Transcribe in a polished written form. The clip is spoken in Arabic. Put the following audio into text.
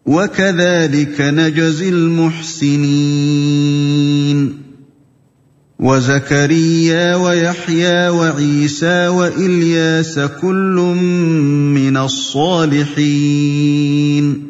وكذلك نجزي المحسنين. وزكريا ويحيى وعيسى وإلياس كل من الصالحين.